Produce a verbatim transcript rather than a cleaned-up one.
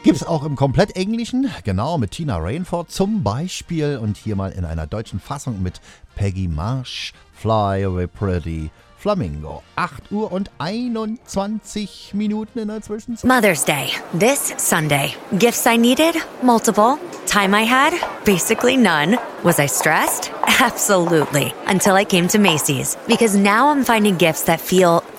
Gibt's auch im komplett Englischen, genau, mit Tina Rainford zum Beispiel und hier mal in einer deutschen Fassung mit Peggy Marsh, Fly Away Pretty Flamingo. acht Uhr und einundzwanzig Minuten in der Zwischenzeit. Mother's Day, this Sunday. Gifts I needed? Multiple. Time I had? Basically none. Was I stressed? Absolutely. Until I came to Macy's. Because now I'm finding gifts that feel